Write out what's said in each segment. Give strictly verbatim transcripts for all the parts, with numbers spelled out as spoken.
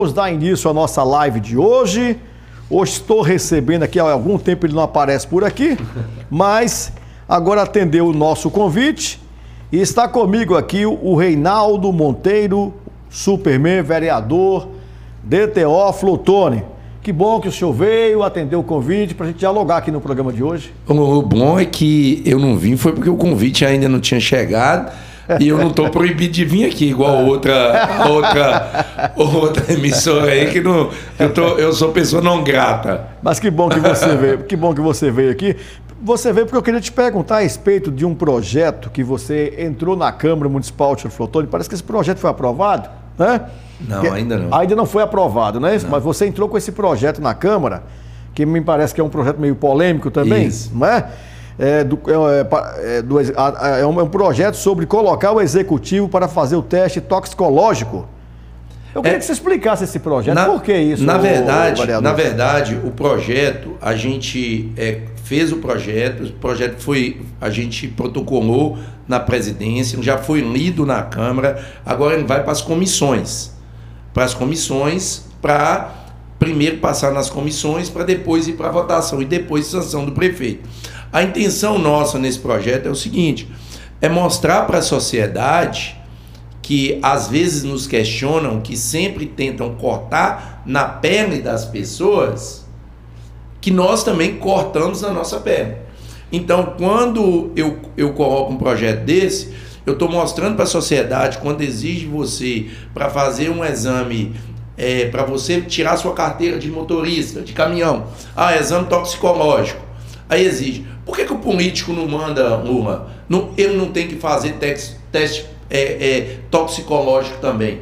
Vamos dar início à nossa live de hoje. Hoje estou recebendo aqui, há algum tempo ele não aparece por aqui, mas agora atendeu o nosso convite e está comigo aqui o Reinaldo Monteiro, Superman, vereador, D T O, Flotone. Que bom que o senhor veio, atendeu o convite para a gente dialogar aqui no programa de hoje. O bom é que eu não vim, foi porque o convite ainda não tinha chegado e eu não estou proibido de vir aqui, igual a outra, a outra, outra emissora aí, que não, eu, tô, eu sou pessoa não grata. Mas que bom que você veio, que bom que você veio aqui. Você veio porque eu queria te perguntar a respeito de um projeto que você entrou na Câmara Municipal de Flotone. Parece que esse projeto foi aprovado, né? Não, que, ainda não. Ainda não foi aprovado, né? Não. Mas você entrou com esse projeto na Câmara, que me parece que é um projeto meio polêmico também, Isso. não é? É, do, é, é, do, é um projeto sobre colocar o executivo para fazer o teste toxicológico. Eu queria é, que você explicasse esse projeto. Na, Por que isso, na verdade, vereador? Na verdade, o projeto, a gente é, fez o projeto, o projeto foi, a gente protocolou na presidência, já foi lido na Câmara, agora ele vai para as comissões. Para as comissões, para primeiro passar nas comissões, para depois ir para a votação e depois sanção do prefeito. A intenção nossa nesse projeto é o seguinte, é mostrar para a sociedade que às vezes nos questionam, que sempre tentam cortar na pele das pessoas, que nós também cortamos na nossa pele. Então, quando eu, eu coloco um projeto desse, eu estou mostrando para a sociedade, quando exige você para fazer um exame, é, para você tirar sua carteira de motorista, de caminhão, ah, exame toxicológico, aí exige. Por que que o político não manda uma? Não, ele não tem que fazer teste, teste é, é, toxicológico também.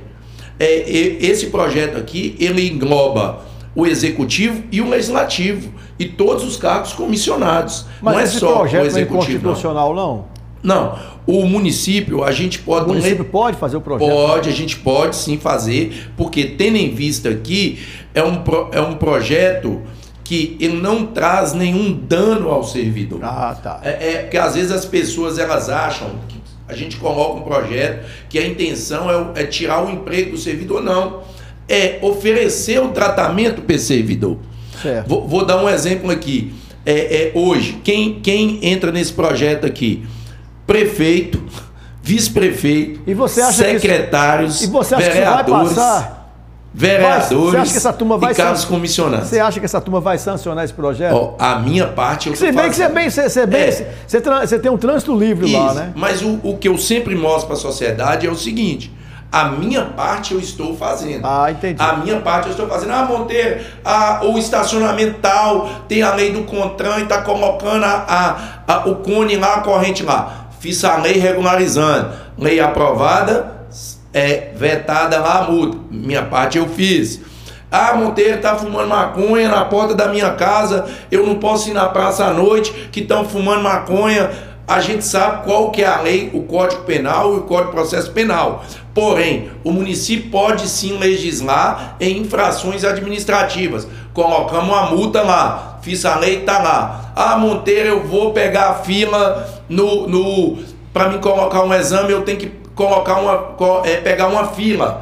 É, esse projeto aqui, ele engloba o executivo e o legislativo e todos os cargos comissionados. Mas não é esse só projeto o executivo, não é inconstitucional, não? Não. O município, a gente pode... O município pode fazer o projeto? Pode, a gente pode sim fazer, porque tendo em vista aqui, é um, pro, é um projeto que ele não traz nenhum dano ao servidor. Ah, tá. É, é que às vezes as pessoas elas acham que a gente coloca um projeto que a intenção é, é tirar o emprego do servidor, não. É oferecer o tratamento para esse servidor. Certo. Vou, vou dar um exemplo aqui. É, é, hoje, quem, quem entra nesse projeto aqui? Prefeito, vice-prefeito, secretários, e você acha vereadores, que vai passar? vereadores você acha que essa turma vai e cargos comissionados. Você acha que essa turma vai sancionar esse projeto? Oh, a minha parte eu Se bem que você, bem, você, você, bem, é. você, você tem um trânsito livre Isso, lá, né? Mas o, o que eu sempre mostro para a sociedade é o seguinte: a minha parte eu estou fazendo. Ah, entendi. A minha parte eu estou fazendo. Ah, Monteiro, a, o estacionamento tal, tem a lei do CONTRAN e está colocando a, a, a, o cone lá, a corrente lá. Fiz a lei regularizando. Lei aprovada, é, vetada lá a multa. Minha parte eu fiz. Ah, Monteiro está fumando maconha na porta da minha casa, eu não posso ir na praça à noite que estão fumando maconha. A gente sabe qual que é a lei, o Código Penal e o Código de Processo Penal. Porém, o município pode sim legislar em infrações administrativas. Colocamos uma multa lá, fiz a lei, está lá. Ah, Monteiro, eu vou pegar a fila no, no, para me colocar um exame, eu tenho que colocar uma, é, pegar uma fila.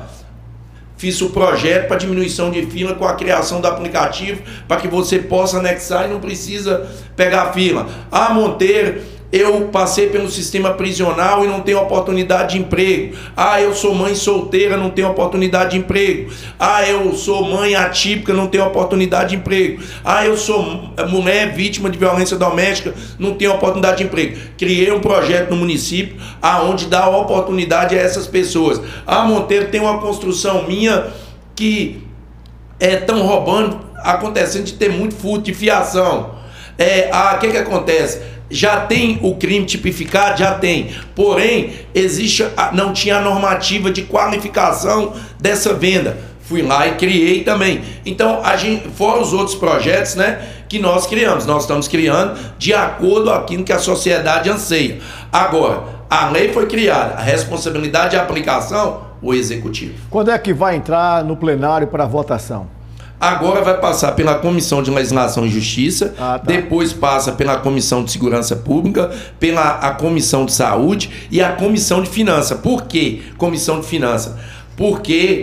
Fiz o projeto para diminuição de fila com a criação do aplicativo para que você possa anexar e não precisa pegar a fila. Ah, Monteiro, eu passei pelo sistema prisional e não tenho oportunidade de emprego. Ah, eu sou mãe solteira, não tenho oportunidade de emprego. Ah, eu sou mãe atípica, não tenho oportunidade de emprego. Ah, eu sou mulher vítima de violência doméstica, não tenho oportunidade de emprego. Criei um projeto no município aonde dá oportunidade a essas pessoas. Ah, Monteiro, tem uma construção minha que estão é, roubando, acontecendo de ter muito furto de fiação. É, ah, o que que acontece? Já tem o crime tipificado? Já tem. Porém, existe, não tinha a normativa de qualificação dessa venda. Fui lá e criei também. Então, a gente, fora os outros projetos, né, que nós criamos. Nós estamos criando de acordo com aquilo que a sociedade anseia. Agora, a lei foi criada. A responsabilidade de aplicação, o executivo. Quando é que vai entrar no plenário para votação? Agora vai passar pela Comissão de Legislação e Justiça, ah, tá. depois passa pela Comissão de Segurança Pública, pela a Comissão de Saúde e a Comissão de Finanças. Por quê Comissão de Finanças? Porque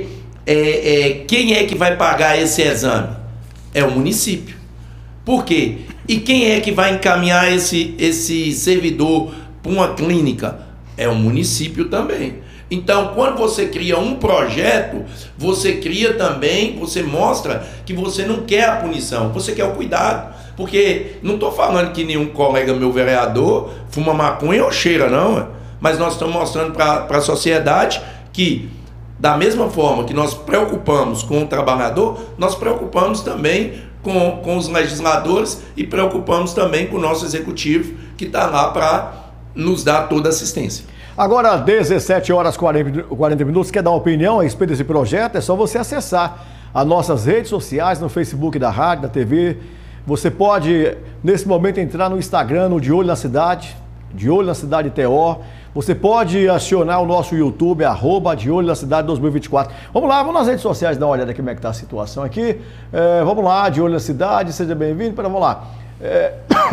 é, é, quem é que vai pagar esse exame? É o município. Por quê? E quem é que vai encaminhar esse, esse servidor para uma clínica? É o município também. Então, quando você cria um projeto, você cria também, você mostra que você não quer a punição, você quer o cuidado. Porque não estou falando que nenhum colega meu vereador fuma maconha ou cheira, não. Mas nós estamos mostrando para a sociedade que, da mesma forma que nós preocupamos com o trabalhador, nós preocupamos também com, com os legisladores e preocupamos também com o nosso executivo, que está lá para nos dar toda a assistência. Agora, dezessete horas e quarenta minutos, quer dar uma opinião a respeito desse projeto? É só você acessar as nossas redes sociais, no Facebook da rádio, da T V. Você pode, nesse momento, entrar no Instagram, no De Olho na Cidade, De Olho na Cidade T O. Você pode acionar o nosso YouTube, arroba De Olho na Cidade dois mil e vinte e quatro. Vamos lá, vamos nas redes sociais dar uma olhada como é que está a situação aqui. É, vamos lá, De Olho na Cidade, seja bem-vindo. Vamos lá. É...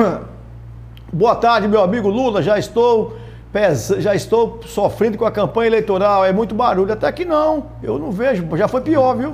Boa tarde, meu amigo Lula, já estou... Já estou sofrendo com a campanha eleitoral, é muito barulho. Até que não, eu não vejo, já foi pior, viu?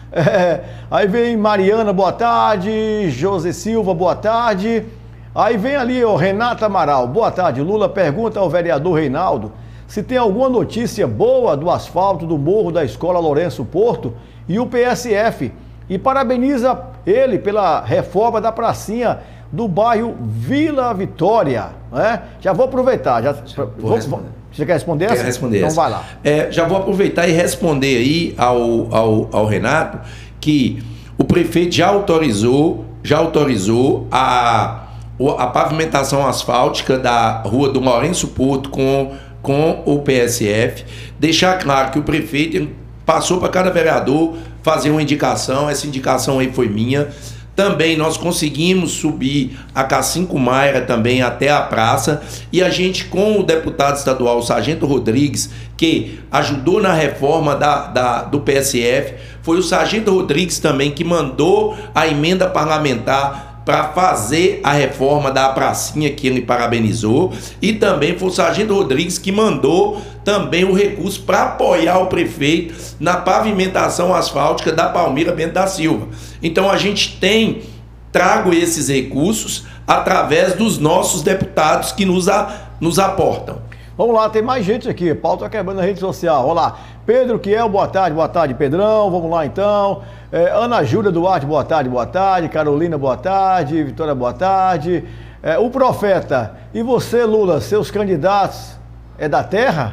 É, aí vem Mariana, boa tarde, José Silva, boa tarde. Aí vem ali o Renato Amaral, boa tarde. Lula pergunta ao vereador Reinaldo se tem alguma notícia boa do asfalto do morro da Escola Lourenço Porto e o P S F. E parabeniza ele pela reforma da pracinha do bairro Vila Vitória, né? Já vou aproveitar. Já, vou vou, você quer responder essa? Quer responder então essa. Vai lá. É, já vou aproveitar e responder aí ao, ao, ao Renato que o prefeito já autorizou, já autorizou a, a pavimentação asfáltica da rua do Lourenço Porto com, com o P S F. Deixar claro que o prefeito passou para cada vereador fazer uma indicação, essa indicação aí foi minha. Também nós conseguimos subir a K cinco Maira também até a praça e a gente com o deputado estadual, o Sargento Rodrigues, que ajudou na reforma da, da, do P S F, foi o Sargento Rodrigues também que mandou a emenda parlamentar para fazer a reforma da pracinha que ele parabenizou e também foi o Sargento Rodrigues que mandou também o recurso para apoiar o prefeito na pavimentação asfáltica da Palmira Bento da Silva. Então a gente tem trago esses recursos através dos nossos deputados que nos, a, nos aportam. Vamos lá, tem mais gente aqui. Paulo tá quebrando na rede social. Vamos lá. Pedro Kiel, boa tarde, boa tarde, Pedrão. Vamos lá então. É, Ana Júlia Duarte, boa tarde, boa tarde. Carolina, boa tarde. Vitória, boa tarde. É, o Profeta, e você, Lula, seus candidatos é da terra?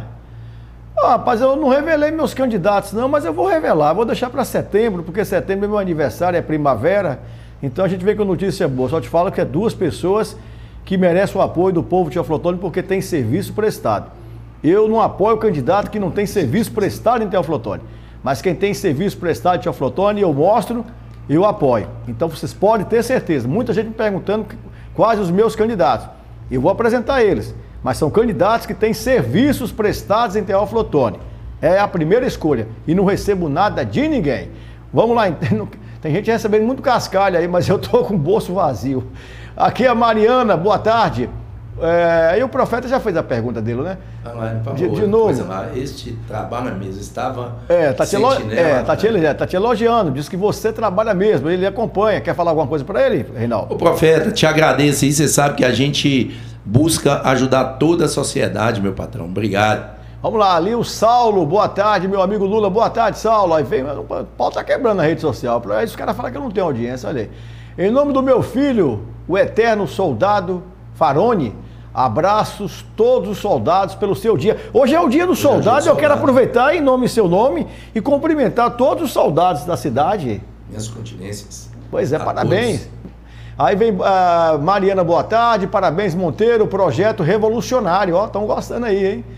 Ah, rapaz, eu não revelei meus candidatos não, mas eu vou revelar. Vou deixar para setembro, porque setembro é meu aniversário, é primavera. Então a gente vê que a notícia é boa. Só te falo que é duas pessoas que merecem o apoio do povo de Teoflotone porque tem serviço prestado. Eu não apoio o candidato que não tem serviço prestado em Teoflotone. Mas quem tem serviço prestado em Teoflotone, eu mostro, eu apoio. Então vocês podem ter certeza. Muita gente me perguntando quais os meus candidatos. Eu vou apresentar eles. Mas são candidatos que têm serviços prestados em Teoflotone. É a primeira escolha. E não recebo nada de ninguém. Vamos lá. Tem gente recebendo muito cascalho aí, mas eu estou com o bolso vazio. Aqui é a Mariana, boa tarde. É, e o Profeta já fez a pergunta dele, né? Ah, de, de novo. Lá, este trabalho mesmo, estava é, tá te, elo... é, tá, te, né? tá te elogiando, diz que você trabalha mesmo, ele acompanha. Quer falar alguma coisa para ele, Reinaldo? O Profeta, te agradeço aí, você sabe que a gente busca ajudar toda a sociedade, meu patrão. Obrigado. Vamos lá, ali o Saulo, boa tarde, meu amigo Lula, boa tarde, Saulo. Aí vem, o pau tá quebrando na rede social. Aí os caras falam que eu não tenho audiência, olha aí. Em nome do meu filho, o eterno soldado Farone, abraços todos os soldados pelo seu dia. Hoje é o dia do soldado, é eu quero aproveitar em nome e seu nome e cumprimentar todos os soldados da cidade. Minhas continências. Pois é, parabéns. Todos. Aí vem uh, Mariana, boa tarde, parabéns Monteiro, projeto revolucionário, ó, estão gostando aí, hein?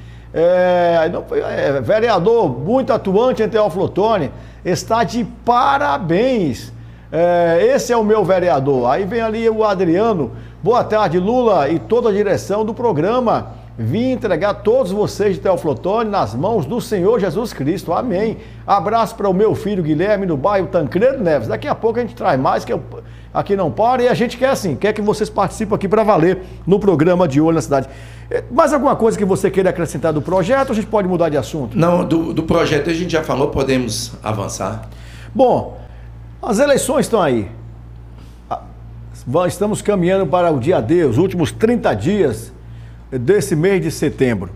É, não, é, vereador muito atuante em Teoflotone, está de parabéns. É, esse é o meu vereador. Aí vem ali o Adriano, boa tarde Lula e toda a direção do programa vim entregar todos vocês de Teoflotone nas mãos do Senhor Jesus Cristo. Amém. Abraço para o meu filho Guilherme, no bairro Tancredo Neves. Daqui a pouco a gente traz mais, que eu, aqui não para. E a gente quer assim, quer que vocês participem aqui para valer no programa de Olho na Cidade. Mais alguma coisa que você queira acrescentar do projeto? Ou a gente pode mudar de assunto? Não, do, do projeto a gente já falou, podemos avançar. Bom, as eleições estão aí. Estamos caminhando para o dia D, os últimos trinta dias desse mês de setembro.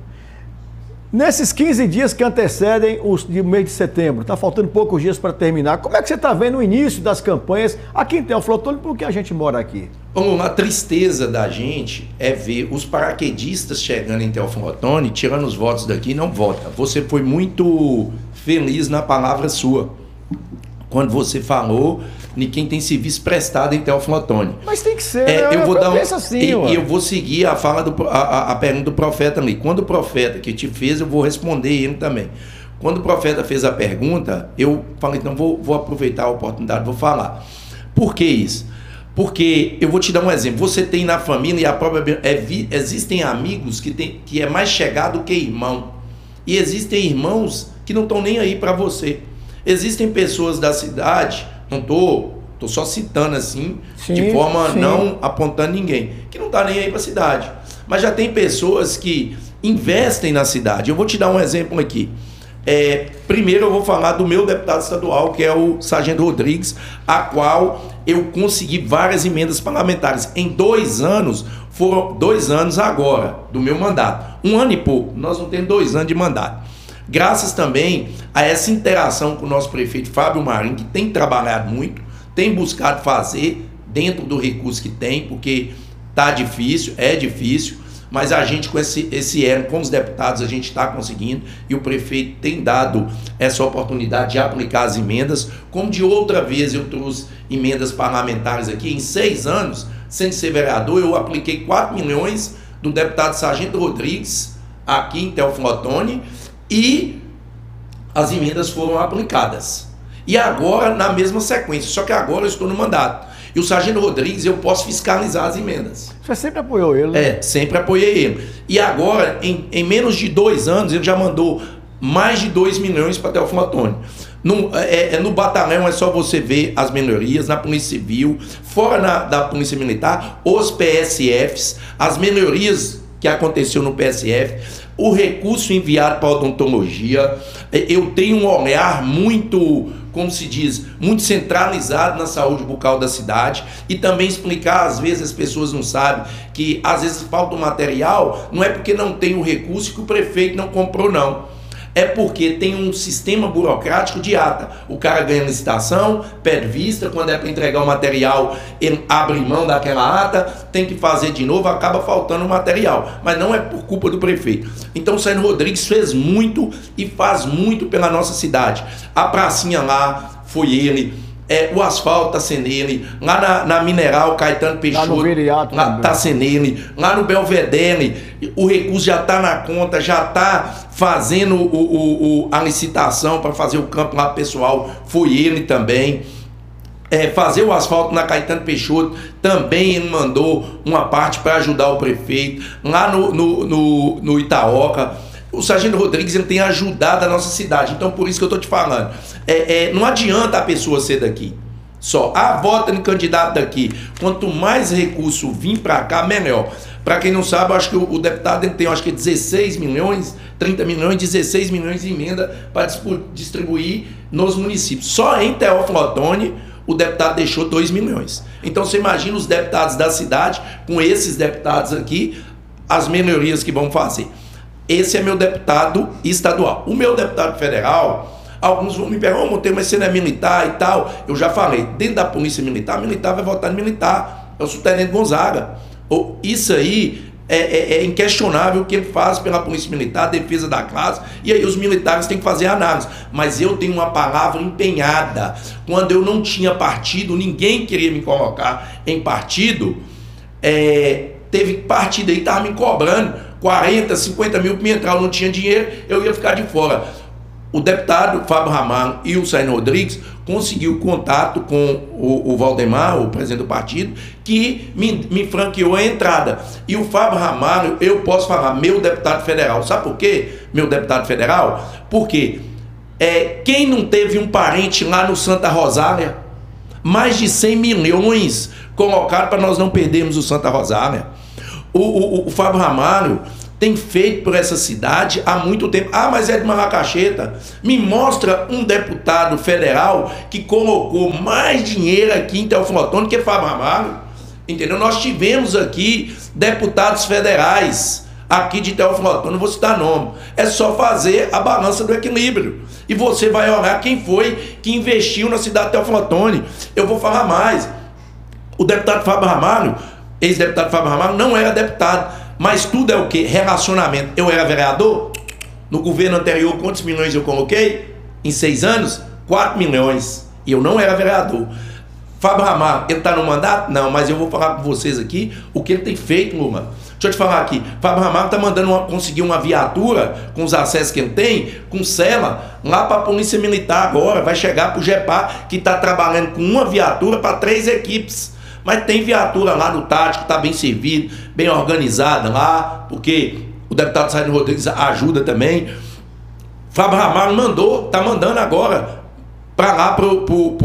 Nesses quinze dias que antecedem o mês de setembro, está faltando poucos dias para terminar. Como é que você está vendo o início das campanhas aqui em Teoflotone, porque a gente mora aqui? Bom, a tristeza da gente é ver os paraquedistas chegando em Teoflotone, tirando os votos daqui e não vota. Você foi muito feliz na palavra sua, quando você falou de quem tem serviço prestado em Teoflotone. Mas tem que ser, é, né? eu vou eu dar um, penso assim, e, ué. e eu vou seguir a fala do a, a, a pergunta do profeta ali. Quando o profeta que te fez, eu vou responder ele também. Quando o profeta fez a pergunta, eu falei, então vou, vou aproveitar a oportunidade, vou falar. Por que isso? Porque eu vou te dar um exemplo. Você tem na família e a própria é, existem amigos que tem que é mais chegado que irmão. E existem irmãos que não estão nem aí para você. Existem pessoas da cidade, não estou tô, tô só citando assim, sim, de forma sim. não apontando ninguém, que não está nem aí para a cidade. Mas já tem pessoas que investem na cidade. Eu vou te dar um exemplo aqui. É, primeiro eu vou falar do meu deputado estadual, que é o Sargento Rodrigues, a qual eu consegui várias emendas parlamentares. Em dois anos, foram dois anos agora do meu mandato. Um ano e pouco, nós não temos dois anos de mandato. Graças também a essa interação com o nosso prefeito Fábio Marinho, que tem trabalhado muito, tem buscado fazer dentro do recurso que tem, porque tá difícil, é difícil, mas a gente com esse, esse elo, com os deputados, a gente está conseguindo, e o prefeito tem dado essa oportunidade de aplicar as emendas, como de outra vez eu trouxe emendas parlamentares aqui, em seis anos, sem ser vereador, eu apliquei quatro milhões do deputado Sargento Rodrigues, aqui em Teoflotone, e as emendas foram aplicadas. E agora, na mesma sequência, só que agora eu estou no mandato. E o Sargento Rodrigues, eu posso fiscalizar as emendas. Você sempre apoiou ele, né? É, sempre apoiei ele. E agora, em, em menos de dois anos, ele já mandou mais de dois milhões para Teoflotone. No, é, é, no batalhão é só você ver as melhorias, na Polícia Civil, fora na, da Polícia Militar, os P S Fs, as melhorias que aconteceu no P S F, o recurso enviado para a odontologia. Eu tenho um olhar muito, como se diz, muito centralizado na saúde bucal da cidade, e também explicar, às vezes as pessoas não sabem, que às vezes falta o material, não é porque não tem o recurso que o prefeito não comprou, não. É porque tem um sistema burocrático de ata. O cara ganha licitação, pede vista, quando é para entregar o material, ele abre mão daquela ata, tem que fazer de novo, acaba faltando o material. Mas não é por culpa do prefeito. Então o Sargento Rodrigues fez muito e faz muito pela nossa cidade. A pracinha lá foi ele. É, o asfalto tá sendo ele, lá na, na Mineral, Caetano Peixoto, lá tá sendo ele, lá no Belvedere, o recurso já tá na conta, já tá fazendo o, o, o, a licitação para fazer o campo lá pessoal, foi ele também. É, fazer o asfalto na Caetano Peixoto, também ele mandou uma parte para ajudar o prefeito, lá no, no, no, no Itaoca. O Sargento Rodrigues, ele tem ajudado a nossa cidade. Então, por isso que eu estou te falando. É, é, não adianta a pessoa ser daqui. Só, ah, vota no candidato daqui. Quanto mais recurso vir para cá, melhor. Para quem não sabe, eu acho que o, o deputado ele tem, eu acho que dezesseis milhões, trinta milhões, dezesseis milhões de emenda para distribuir nos municípios. Só em Teoflotone, o deputado deixou dois milhões. Então, você imagina os deputados da cidade, com esses deputados aqui, as melhorias que vão fazer. Esse é meu deputado estadual. O meu deputado federal, alguns vão me perguntar, oh, Monteiro, mas você não é militar e tal. Eu já falei, dentro da Polícia Militar, militar vai votar no militar. É o subtenente Gonzaga. Isso aí é, é, é inquestionável o que ele faz pela Polícia Militar, defesa da classe, e aí os militares têm que fazer análise. Mas eu tenho uma palavra empenhada. Quando eu não tinha partido, ninguém queria me colocar em partido, é, teve partido aí que estava me cobrando quarenta, cinquenta mil para me entrar, eu não tinha dinheiro, eu ia ficar de fora. o deputado Fábio Ramalho e o Saino Rodrigues conseguiu contato com o, o Valdemar, o presidente do partido, que me, me franqueou a entrada. E o Fábio Ramalho, eu posso falar, meu deputado federal. Sabe por quê, meu deputado federal? Porque é, quem não teve um parente lá no Santa Rosália? Mais de cem milhões colocados para nós não perdermos o Santa Rosália. O, o, o Fábio Ramalho tem feito por essa cidade há muito tempo. Ah, mas é de Macaxeta. Me mostra um deputado federal que colocou mais dinheiro aqui em Teoflotone que Fábio Ramalho. Entendeu? Nós tivemos aqui deputados federais aqui de Teoflotone, não vou citar nome. É só fazer a balança do equilíbrio. E você vai olhar quem foi que investiu na cidade de Teoflotone. Eu vou falar mais. O deputado Fábio Ramalho, ex-deputado Fábio Ramalho, não era deputado. Mas tudo é o quê? Relacionamento. Eu era vereador? No governo anterior, quantos milhões eu coloquei? Em seis anos? quatro milhões. E eu não era vereador. Fábio Ramalho, ele está no mandato? Não, mas eu vou falar com vocês aqui o que ele tem feito, Luma. Deixa eu te falar aqui. Fábio Ramalho está mandando uma, conseguir uma viatura com os acessos que ele tem, com cela, lá para a Polícia Militar agora. Vai chegar para o GEPAR, que está trabalhando com uma viatura para três equipes. Mas tem viatura lá no tático, está bem servido, bem organizada lá, porque o deputado Saino Rodrigues ajuda também. Fábio Ramalho mandou, está mandando agora para lá para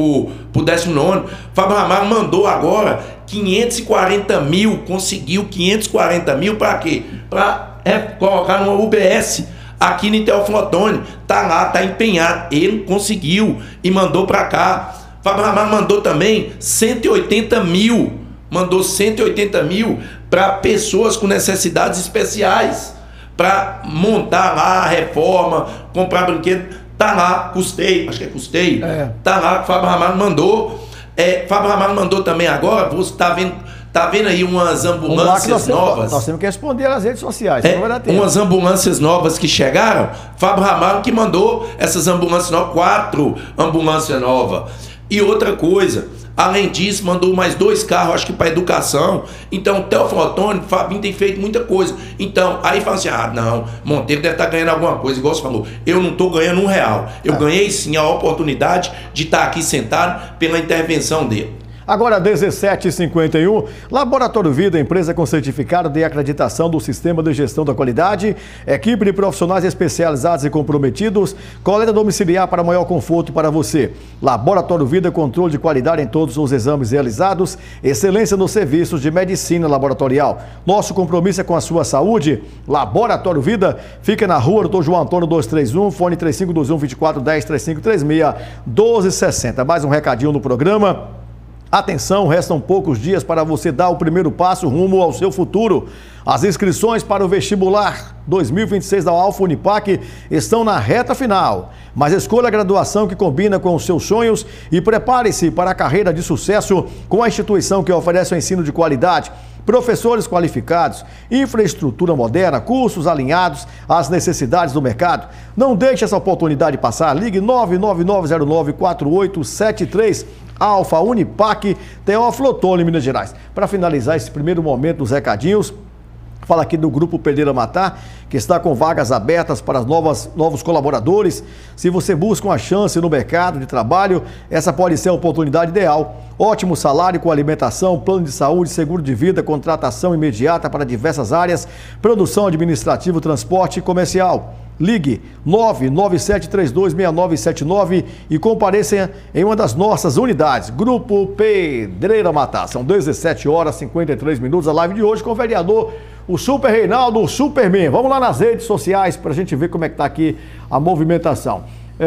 o décimo nono. Fábio Ramalho mandou agora quinhentos e quarenta mil, conseguiu quinhentos e quarenta mil para quê? Para é, colocar numa U B S aqui no Teoflotone. Está lá, está empenhado. Ele conseguiu e mandou para cá. Fábio Ramalho mandou também cento e oitenta mil, mandou cento e oitenta mil para pessoas com necessidades especiais, para montar lá a reforma, comprar brinquedo, tá lá, custei, acho que é custei, é. Tá lá, Fábio Ramalho mandou, é, Fábio Ramalho mandou também agora, você tá vendo, tá vendo aí umas ambulâncias nós novas? Temos, nós temos que responder nas redes sociais, é, não vai dar tempo. Umas ambulâncias novas que chegaram, Fábio Ramalho que mandou essas ambulâncias novas, quatro ambulâncias novas. E outra coisa, além disso, mandou mais dois carros, acho que para educação. Então, o Teoflotone, Fabinho tem feito muita coisa. Então, aí fala assim, ah, não, Monteiro deve estar ganhando alguma coisa, igual você falou. Eu não estou ganhando um real. Eu é. ganhei sim a oportunidade de estar aqui sentado pela intervenção dele. Agora, dezessete e cinquenta e um, Laboratório Vida, empresa com certificado de acreditação do Sistema de Gestão da Qualidade, equipe de profissionais especializados e comprometidos, coleta domiciliar para maior conforto para você. Laboratório Vida, controle de qualidade em todos os exames realizados, excelência nos serviços de medicina laboratorial. Nosso compromisso é com a sua saúde. Laboratório Vida fica na rua doutor João Antônio dois três um, fone três cinco dois um, dois quatro um zero, três cinco três seis, um dois seis zero. Mais um recadinho no programa. Atenção, restam poucos dias para você dar o primeiro passo rumo ao seu futuro. As inscrições para o vestibular dois mil e vinte e seis da Alfa Unipac estão na reta final. Mas escolha a graduação que combina com os seus sonhos e prepare-se para a carreira de sucesso com a instituição que oferece o ensino de qualidade, professores qualificados, infraestrutura moderna, cursos alinhados às necessidades do mercado. Não deixe essa oportunidade passar. Ligue nove nove nove zero nove quatro oito sete três. Alfa Unipac, Teoflotone, Minas Gerais. Para finalizar esse primeiro momento dos recadinhos, fala aqui do Grupo Pedreira Matar, que está com vagas abertas para as novas, novos colaboradores. Se você busca uma chance no mercado de trabalho, essa pode ser a oportunidade ideal. Ótimo salário com alimentação, plano de saúde, seguro de vida, contratação imediata para diversas áreas, produção administrativa, transporte e comercial. Ligue nove nove sete três dois seis nove sete nove e compareça em uma das nossas unidades. Grupo Pedreira Matar. São dezessete horas e cinquenta e três minutos. A live de hoje com o vereador, o Super Reinaldo, o Superman. Vamos lá nas redes sociais para a gente ver como é que está aqui a movimentação.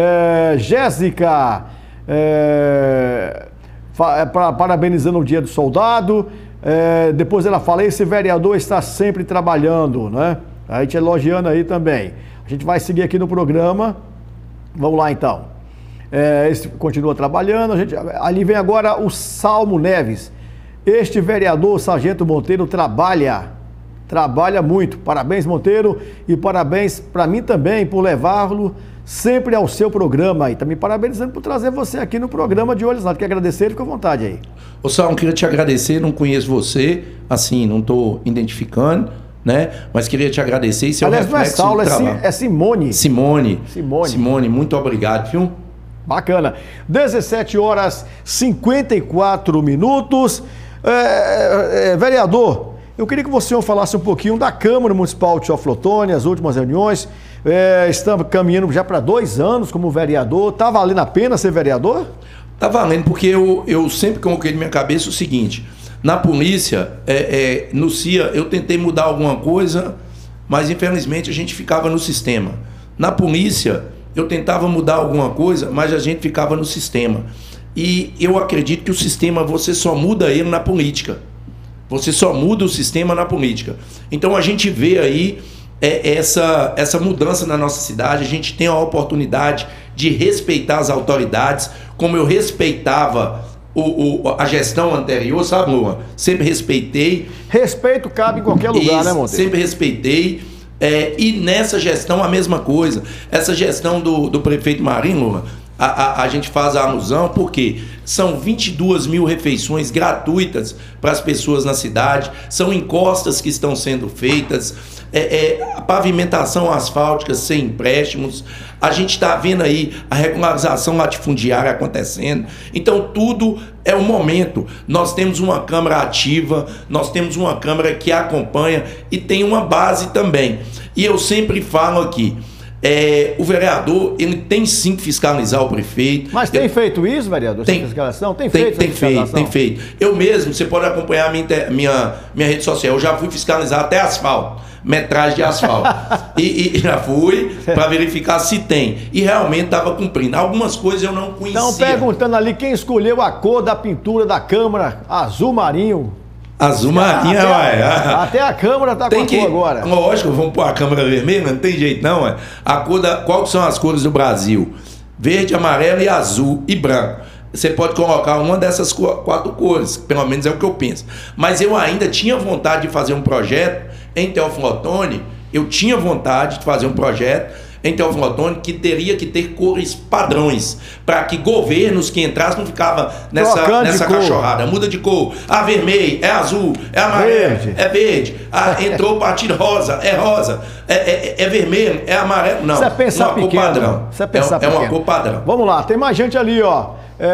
É, Jéssica, é, pra, parabenizando o Dia do Soldado. É, depois ela fala, esse vereador está sempre trabalhando, né? A gente elogiando aí também. A gente vai seguir aqui no programa. Vamos lá, então. É, esse continua trabalhando. A gente, ali vem agora o Salmo Neves. Este vereador, Sargento Monteiro, trabalha. Trabalha muito. Parabéns, Monteiro. E parabéns para mim também por levá-lo sempre ao seu programa. E também parabenizando por trazer você aqui no programa de Olhos. Quer agradecer? Fica à vontade aí. Ô, Salmo, queria te agradecer. Não conheço você. Assim, não estou identificando. né? Mas queria te agradecer. Isso é um Aliás, não é reflexo Saulo, do é, Sim, trabalho. é Simone. Simone. Simone. Simone, muito obrigado, viu? Bacana. dezessete horas e cinquenta e quatro minutos. É, é, vereador, eu queria que o senhor falasse um pouquinho da Câmara Municipal de Teoflotone, as últimas reuniões. É, estamos caminhando já para dois anos como vereador. Está valendo a pena ser vereador? Está valendo, porque eu, eu sempre coloquei na minha cabeça o seguinte: na polícia, é, é, no C I A, eu tentei mudar alguma coisa, mas infelizmente a gente ficava no sistema. Na polícia, eu tentava mudar alguma coisa, mas a gente ficava no sistema. E eu acredito que o sistema, você só muda ele na política. Você só muda o sistema na política. Então a gente vê aí é, essa, essa mudança na nossa cidade. A gente tem a oportunidade de respeitar as autoridades, como eu respeitava o, o, a gestão anterior, sabe, Luan? Sempre respeitei. Respeito cabe em qualquer lugar, Isso, né, Monteiro? Sempre respeitei. É, e nessa gestão a mesma coisa. Essa gestão do, do prefeito Marinho, Luan, a, a, a gente faz a alusão porque são vinte e duas mil refeições gratuitas para as pessoas na cidade, são encostas que estão sendo feitas, é, é, a pavimentação asfáltica sem empréstimos, a gente está vendo aí a regularização latifundiária acontecendo. Então tudo é o momento. Nós temos uma Câmara ativa, nós temos uma Câmara que acompanha e tem uma base também. E eu sempre falo aqui, É, o vereador, ele tem sim que fiscalizar o prefeito. Mas tem eu, feito isso, vereador? Tem, fiscalização? Tem, tem feito tem feito, tem feito. Eu mesmo, você pode acompanhar a minha, minha, minha rede social, eu já fui fiscalizar até asfalto, metragem de asfalto. e, e já fui para verificar se tem. E realmente estava cumprindo. Algumas coisas eu não conhecia. Estão perguntando ali quem escolheu a cor da pintura da Câmara, azul marinho. Azul marinha, até, ué. Até a Câmara tá tem com a que, cor agora. Lógico, vamos pôr a Câmara vermelha, não tem jeito não, ué. A cor da, qual são as cores do Brasil? Verde, amarelo e azul e branco. Você pode colocar uma dessas quatro cores, pelo menos é o que eu penso. Mas eu ainda tinha vontade de fazer um projeto em Teoflotone, eu tinha vontade de fazer um projeto em Teoflotone que teria que ter cores padrões, para que governos que entrassem não ficavam nessa, nessa cachorrada. Muda de cor. Ah, vermelho, é azul, é amarelo, verde. é verde. Ah, entrou partido rosa, é rosa. É, é, é vermelho, é amarelo. Não, isso é pensar uma pequeno. Cor padrão. Isso é pensar é, pequeno. É uma cor padrão. Vamos lá, tem mais gente ali, ó.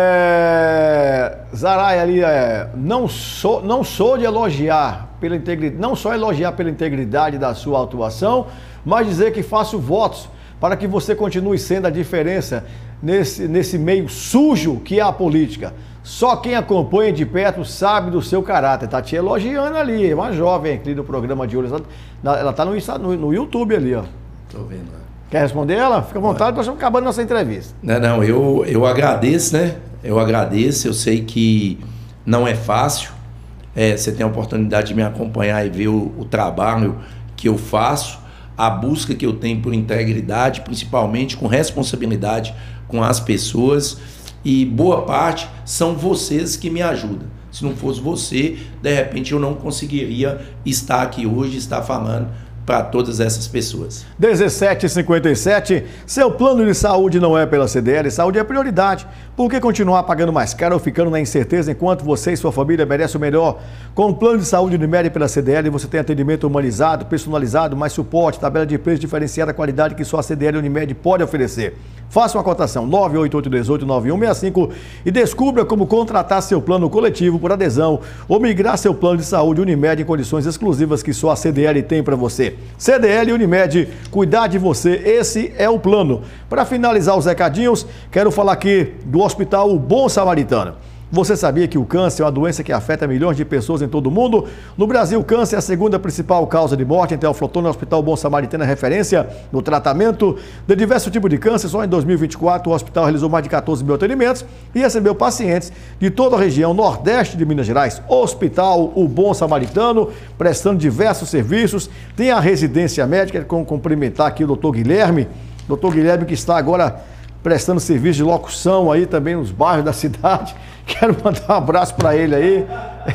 É... Zaray ali, é... não, sou, não sou de elogiar pela integridade, não só elogiar pela integridade da sua atuação, mas dizer que faço votos para que você continue sendo a diferença nesse, nesse meio sujo que é a política. Só quem acompanha de perto sabe do seu caráter. Tá te elogiando ali, uma jovem aqui do programa de hoje. Ela tá no, no, no YouTube ali, ó. Tô vendo. Quer responder ela? Fica à vontade, nós estamos acabando nossa entrevista. Não, não, eu, eu agradeço, né? Eu agradeço, eu sei que não é fácil. É, você tem a oportunidade de me acompanhar e ver o, o trabalho que eu faço, a busca que eu tenho por integridade, principalmente com responsabilidade com as pessoas, e boa parte são vocês que me ajudam. Se não fosse você, de repente eu não conseguiria estar aqui hoje, estar falando para todas essas pessoas. dezessete e cinquenta e sete, seu plano de saúde não é pela C D L, saúde é prioridade. Por que continuar pagando mais caro ou ficando na incerteza enquanto você e sua família merecem o melhor? Com o plano de saúde Unimed pela C D L, você tem atendimento humanizado, personalizado, mais suporte, tabela de preço diferenciada, qualidade que só a C D L Unimed pode oferecer. Faça uma cotação nove oito oito um oito nove um seis cinco e descubra como contratar seu plano coletivo por adesão ou migrar seu plano de saúde Unimed em condições exclusivas que só a C D L tem para você. C D L Unimed, cuidar de você, esse é o plano. Para finalizar os recadinhos, quero falar aqui do Hospital O Bom Samaritano. Você sabia que o câncer é uma doença que afeta milhões de pessoas em todo o mundo? No Brasil, o câncer é a segunda principal causa de morte. Em Teoflotone, o Hospital Bom Samaritano é referência no tratamento de diversos tipos de câncer. Só em dois mil e vinte e quatro, o hospital realizou mais de quatorze mil atendimentos e recebeu pacientes de toda a região nordeste de Minas Gerais. Hospital O Bom Samaritano, prestando diversos serviços. Tem a residência médica, com cumprimentar aqui o doutor Guilherme. doutor Guilherme que está agora prestando serviço de locução aí também nos bairros da cidade. Quero mandar um abraço para ele aí.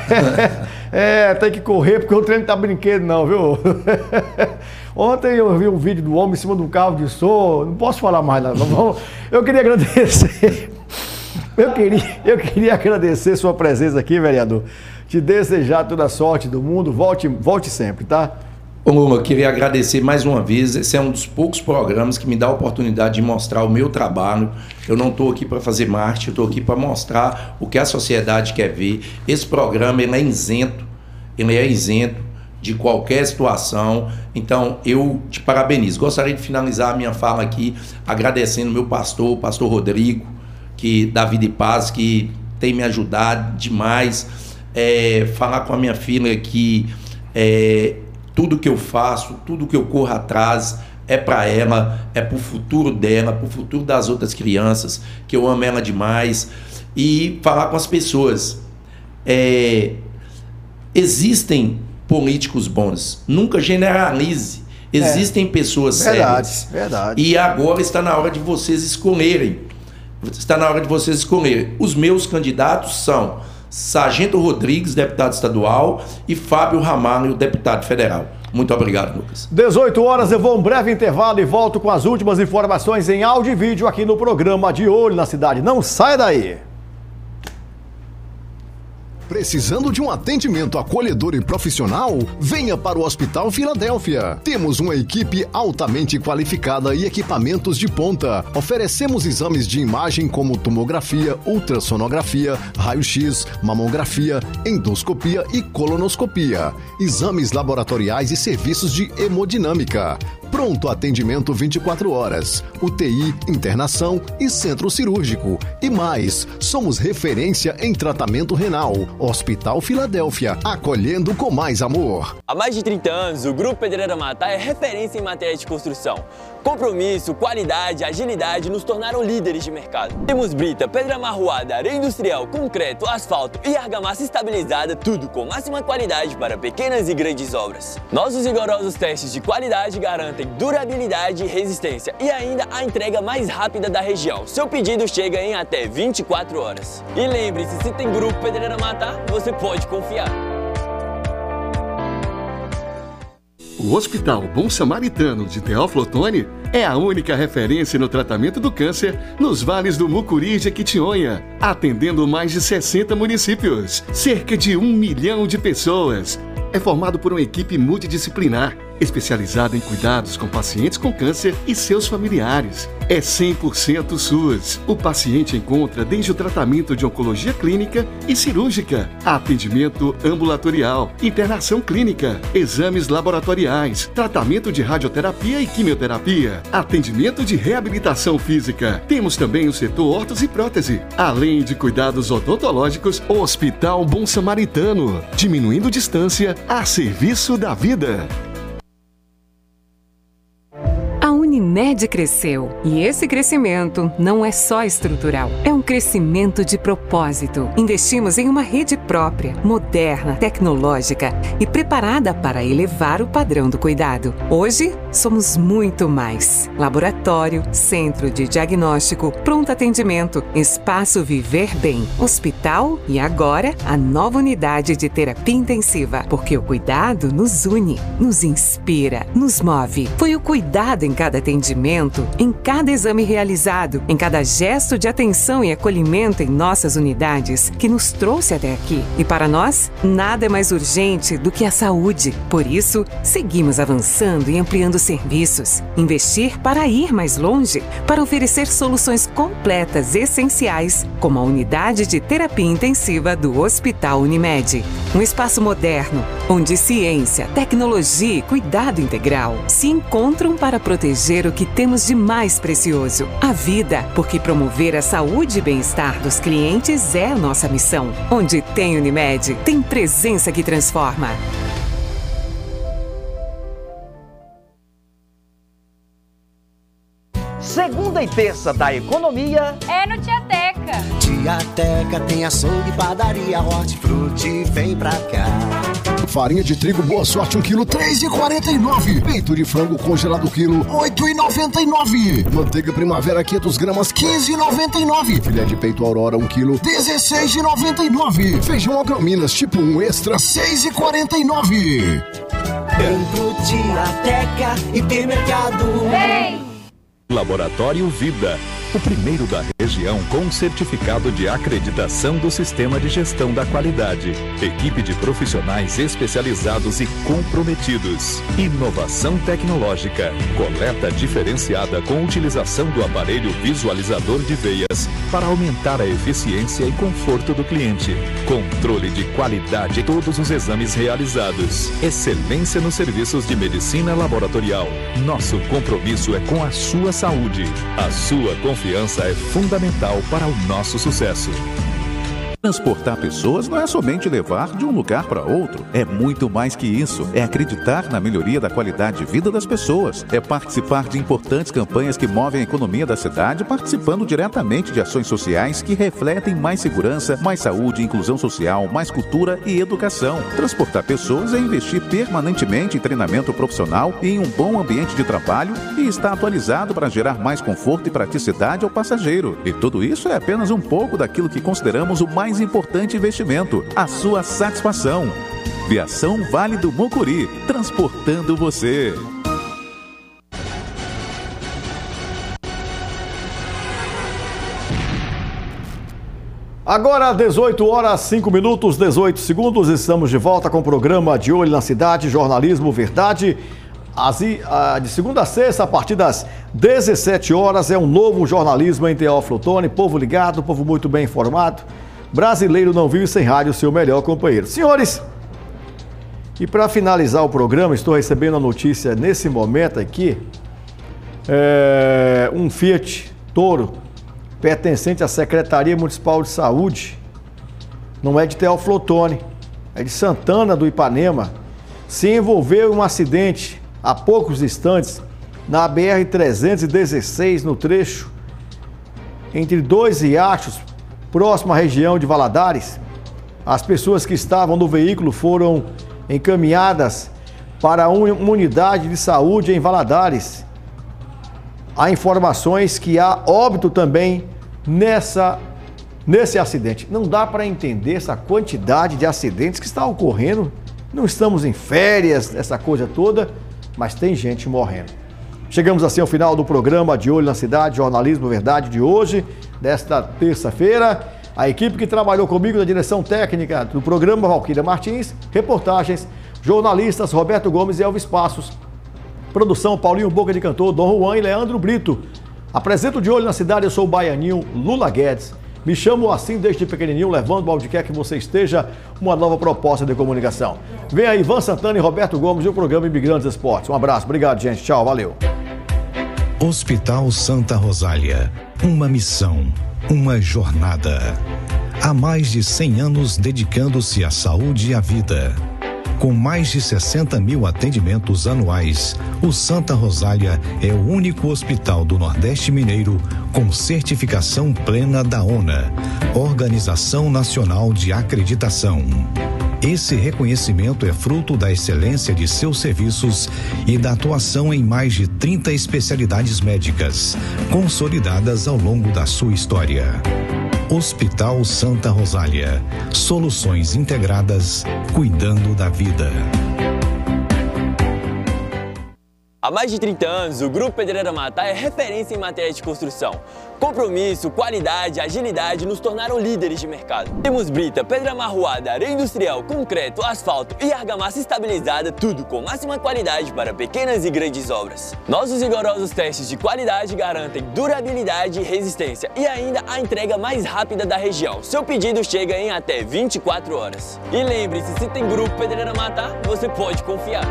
É, é, tem que correr porque o trem não tá brinquedo não, viu? Ontem eu vi um vídeo do homem em cima de um carro de som. Não posso falar mais não. Vamos, eu queria agradecer. Eu queria, eu queria agradecer sua presença aqui, vereador. Te desejar toda a sorte do mundo. Volte, volte sempre, tá? Ô Lula, eu queria agradecer mais uma vez. Esse é um dos poucos programas que me dá a oportunidade de mostrar o meu trabalho. Eu não estou aqui para fazer marketing, eu estou aqui para mostrar o que a sociedade quer ver. Esse programa ele é isento, ele é isento de qualquer situação. Então, eu te parabenizo. Gostaria de finalizar a minha fala aqui agradecendo meu pastor, o pastor Rodrigo, que da Vida e Paz, que tem me ajudado demais. É, falar com a minha filha que é, tudo que eu faço, tudo que eu corro atrás é para ela, é para o futuro dela, para o futuro das outras crianças, que eu amo ela demais. E falar com as pessoas. É, existem políticos bons, nunca generalize. Existem é, pessoas verdade, sérias. Verdade. E agora está na hora de vocês escolherem. Está na hora de vocês escolherem. Os meus candidatos são Sargento Rodrigues, deputado estadual, e Fábio Ramalho, deputado federal. Muito obrigado, Lucas. dezoito horas, eu vou um breve intervalo e volto com as últimas informações em áudio e vídeo aqui no programa De Olho na Cidade. Não sai daí! Precisando de um atendimento acolhedor e profissional? Venha para o Hospital Filadélfia. Temos uma equipe altamente qualificada e equipamentos de ponta. Oferecemos exames de imagem como tomografia, ultrassonografia, raio-x, mamografia, endoscopia e colonoscopia. Exames laboratoriais e serviços de hemodinâmica. Pronto atendimento vinte e quatro horas. U T I, internação e centro cirúrgico. E mais, somos referência em tratamento renal. Hospital Filadélfia, acolhendo com mais amor. Há mais de trinta anos, o Grupo Pedreira Matá é referência em matéria de construção. Compromisso, qualidade, agilidade nos tornaram líderes de mercado. Temos brita, pedra amarroada, areia industrial, concreto, asfalto e argamassa estabilizada, tudo com máxima qualidade para pequenas e grandes obras. Nossos rigorosos testes de qualidade garantem durabilidade e resistência e ainda a entrega mais rápida da região. Seu pedido chega em até vinte e quatro horas. E lembre-se, se tem Grupo Pedreira Matá, você pode confiar. O Hospital Bom Samaritano de Teófilo Otoni é a única referência no tratamento do câncer nos vales do Mucuri e Jequitinhonha, atendendo mais de sessenta municípios, cerca de um milhão de pessoas. É formado por uma equipe multidisciplinar, especializada em cuidados com pacientes com câncer e seus familiares. É cem por cento SUS. O paciente encontra desde o tratamento de oncologia clínica e cirúrgica, atendimento ambulatorial, internação clínica, exames laboratoriais, tratamento de radioterapia e quimioterapia, atendimento de reabilitação física. Temos também o setor ortos e prótese, além de cuidados odontológicos. Hospital Bom Samaritano, diminuindo distância a serviço da vida. A Unimed cresceu e esse crescimento não é só estrutural, é um crescimento de propósito. Investimos em uma rede própria, moderna, tecnológica e preparada para elevar o padrão do cuidado. Hoje, somos muito mais. Laboratório, centro de diagnóstico, pronto atendimento, espaço Viver Bem, hospital e agora a nova unidade de terapia intensiva, porque o cuidado nos une, nos inspira, nos move. Foi o cuidado em cada atendimento, em cada exame realizado, em cada gesto de atenção e acolhimento em nossas unidades que nos trouxe até aqui. E para nós, nada é mais urgente do que a saúde. Por isso, seguimos avançando e ampliando serviços. Investir para ir mais longe, para oferecer soluções completas essenciais, como a unidade de terapia intensiva do Hospital Unimed. Um espaço moderno, onde ciência, tecnologia e cuidado integral se encontram para proteger o que temos de mais precioso, a vida, porque promover a saúde e bem-estar dos clientes é a nossa missão. Onde tem Unimed, tem presença que transforma. Segunda e terça da economia é no Tiateca. Tiateca tem açougue e padaria, hortifruti, vem pra cá. Farinha de trigo Boa Sorte um quilo, três reais e quarenta e nove centavos. Peito de frango congelado quilo, oito reais e noventa e nove centavos. Manteiga Primavera quinhentas gramas, quinze reais e noventa e nove centavos. Filé de peito Aurora um quilo, dezesseis reais e noventa e nove centavos. Feijão Agrominas tipo um extra, seis reais e quarenta e nove centavos. Vem pro Tiateca, hipermercado. Vem! Laboratório Vida, o primeiro da região com um certificado de acreditação do Sistema de Gestão da Qualidade. Equipe de profissionais especializados e comprometidos. Inovação tecnológica. Coleta diferenciada com utilização do aparelho visualizador de veias para aumentar a eficiência e conforto do cliente. Controle de qualidade em todos os exames realizados. Excelência nos serviços de medicina laboratorial. Nosso compromisso é com a sua saúde. A sua confiança é fundamental para o nosso sucesso. Transportar pessoas não é somente levar de um lugar para outro. É muito mais que isso. É acreditar na melhoria da qualidade de vida das pessoas. É participar de importantes campanhas que movem a economia da cidade, participando diretamente de ações sociais que refletem mais segurança, mais saúde, inclusão social, mais cultura e educação. Transportar pessoas é investir permanentemente em treinamento profissional e em um bom ambiente de trabalho e estar atualizado para gerar mais conforto e praticidade ao passageiro. E tudo isso é apenas um pouco daquilo que consideramos o mais importante investimento, a sua satisfação. Viação Vale do Mucuri, transportando você. Agora, dezoito horas, cinco minutos, dezoito segundos, estamos de volta com o programa De Olho na Cidade, Jornalismo Verdade. As, de segunda a sexta, a partir das dezessete horas, é um novo jornalismo em Teófilo Otoni. Povo ligado, povo muito bem informado. Brasileiro não vive sem rádio, seu melhor companheiro. Senhores, e para finalizar o programa, estou recebendo a notícia nesse momento aqui, é, um Fiat Toro, pertencente à Secretaria Municipal de Saúde, não é de Teófilo Otoni, é de Santana do Ipanema, se envolveu em um acidente há poucos instantes na B R trezentos e dezesseis, no trecho entre dois riachos, próximo à região de Valadares. As pessoas que estavam no veículo foram encaminhadas para uma unidade de saúde em Valadares. Há informações que há óbito também nessa, nesse acidente. Não dá para entender essa quantidade de acidentes que está ocorrendo. Não estamos em férias, essa coisa toda, mas tem gente morrendo. Chegamos assim ao final do programa De Olho na Cidade, Jornalismo Verdade de hoje, desta terça-feira. A equipe que trabalhou comigo na direção técnica do programa, Valquíria Martins, reportagens, jornalistas Roberto Gomes e Elvis Passos, produção Paulinho Boca de Cantor, Dom Juan e Leandro Brito. Apresento De Olho na Cidade, eu sou o baianinho Lula Guedes. Me chamo assim desde pequenininho, levando onde quer que você esteja uma nova proposta de comunicação. Vem aí Ivan Santana e Roberto Gomes e o programa Imigrantes Esportes. Um abraço, obrigado gente, tchau, valeu. Hospital Santa Rosália, uma missão, uma jornada. Há mais de cem anos dedicando-se à saúde e à vida. Com mais de sessenta mil atendimentos anuais, o Santa Rosália é o único hospital do Nordeste Mineiro com certificação plena da ONA, Organização Nacional de Acreditação. Esse reconhecimento é fruto da excelência de seus serviços e da atuação em mais de trinta especialidades médicas, consolidadas ao longo da sua história. Hospital Santa Rosália. Soluções integradas, cuidando da vida. Há mais de trinta anos, o Grupo Pedreira Matar é referência em matéria de construção. Compromisso, qualidade, agilidade nos tornaram líderes de mercado. Temos brita, pedra amarroada, areia industrial, concreto, asfalto e argamassa estabilizada, tudo com máxima qualidade para pequenas e grandes obras. Nossos rigorosos testes de qualidade garantem durabilidade e resistência e ainda a entrega mais rápida da região. Seu pedido chega em até vinte e quatro horas. E lembre-se, se tem Grupo Pedreira Matar, você pode confiar.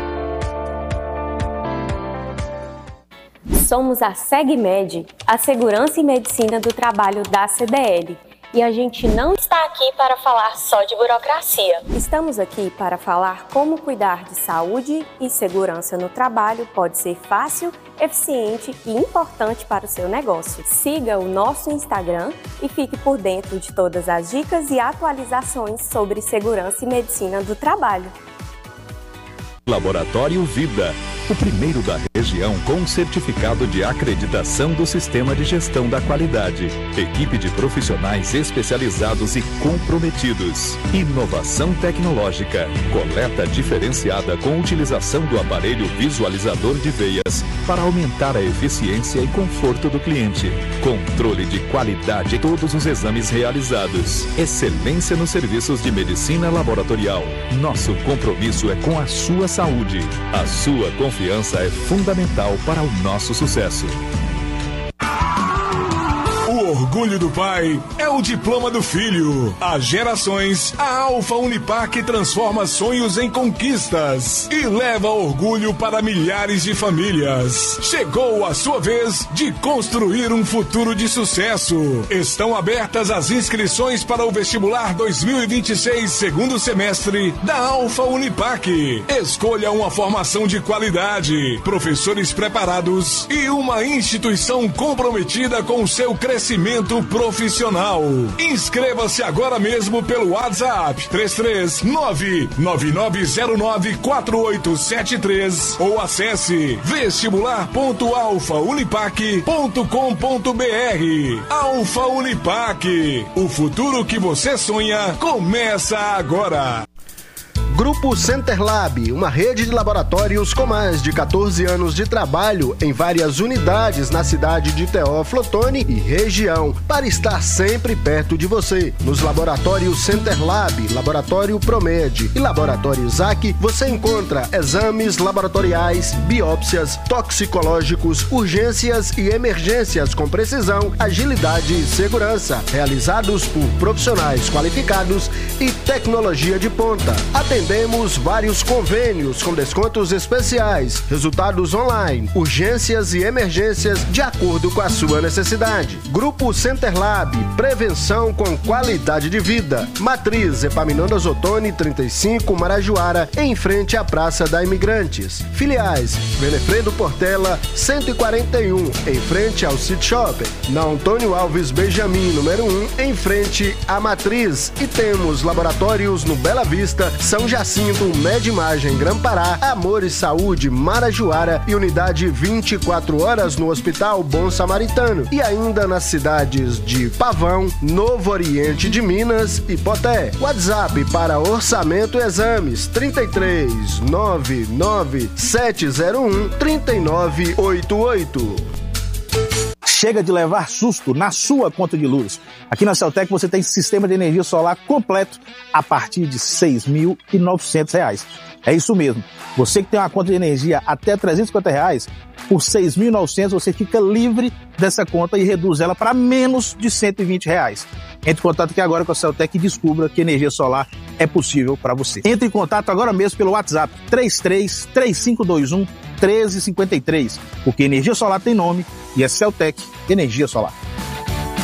Somos a SegMed, a Segurança e Medicina do Trabalho da C D L. E a gente não está aqui para falar só de burocracia. Estamos aqui para falar como cuidar de saúde e segurança no trabalho pode ser fácil, eficiente e importante para o seu negócio. Siga o nosso Instagram e fique por dentro de todas as dicas e atualizações sobre segurança e medicina do trabalho. Laboratório Vida. o primeiro da região com certificado de acreditação do Sistema de Gestão da Qualidade. Equipe de profissionais especializados e comprometidos. Inovação tecnológica. Coleta diferenciada com utilização do aparelho visualizador de veias para aumentar a eficiência e conforto do cliente. Controle de qualidade em todos os exames realizados. Excelência nos serviços de medicina laboratorial. Nosso compromisso é com a sua saúde. A sua confiança é fundamental para o nosso sucesso. O orgulho do pai é o diploma do filho. Há gerações, a Alfa Unipac transforma sonhos em conquistas e leva orgulho para milhares de famílias. Chegou a sua vez de construir um futuro de sucesso. Estão abertas as inscrições para o vestibular dois mil e vinte e seis, segundo semestre da Alfa Unipac. Escolha uma formação de qualidade, professores preparados e uma instituição comprometida com o seu crescimento profissional. Inscreva-se agora mesmo pelo WhatsApp três três nove nove nove zero nove quatro oito sete três ou acesse vestibular ponto alfa unipac ponto com ponto br. Alfa Unipac, o futuro que você sonha começa agora. Grupo Centerlab, uma rede de laboratórios com mais de quatorze anos de trabalho em várias unidades na cidade de Teófilo Otoni e região, para estar sempre perto de você. Nos laboratórios Centerlab, Laboratório Promed e Laboratório Isaac, você encontra exames laboratoriais, biópsias, toxicológicos, urgências e emergências com precisão, agilidade e segurança, realizados por profissionais qualificados e tecnologia de ponta. Atendemos vários convênios com descontos especiais, resultados online, urgências e emergências de acordo com a sua necessidade. Grupo Centerlab, prevenção com qualidade de vida. Matriz Epaminondas Otoni trinta e cinco, Marajoara, em frente à Praça da Imigrantes. Filiais Benefredo Portela cento e quarenta e um, em frente ao City Shopping. Na Antônio Alves Benjamin, número um, em frente à Matriz. E temos laboratórios no Bela Vista, São Jacinto, Medimagem, Grã-Pará, Amor e Saúde, Marajoara e unidade vinte e quatro horas no Hospital Bom Samaritano. E ainda nas cidades de Pavão, Novo Oriente de Minas e Poté. WhatsApp para orçamento e exames trinta e três nove nove sete zero um três nove oito oito. Chega de levar susto na sua conta de luz. Aqui na Celtec você tem sistema de energia solar completo a partir de seis mil e novecentos reais. É isso mesmo. Você que tem uma conta de energia até trezentos e cinquenta reais, por seis mil e novecentos você fica livre dessa conta e reduz ela para menos de cento e vinte reais. Entre em contato aqui agora com a Celtec e descubra que energia solar é possível para você. Entre em contato agora mesmo pelo WhatsApp três três três cinco dois um um três cinco três, porque energia solar tem nome e é Celtec Energia Solar.